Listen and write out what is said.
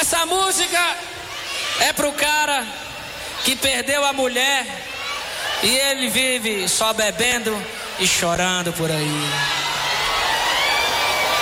Essa música é pro cara que perdeu a mulher e ele vive só bebendo e chorando por aí.